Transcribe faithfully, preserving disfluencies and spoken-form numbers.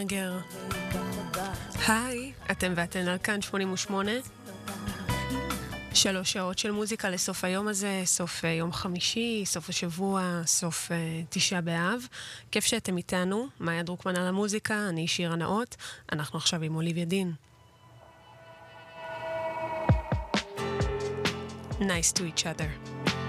גר. היי, אתם ואתן על כאן שמונים ושמונה. שלוש שעות של מוזיקה לסוף היום הזה, סוף יום חמישי, סוף השבוע, סוף uh, תשעה באב. כיף שאתם איתנו, מאיה דרוקמן על המוזיקה, אני שירה נאות, אנחנו עכשיו עם אוליביה דין. Nice to each other.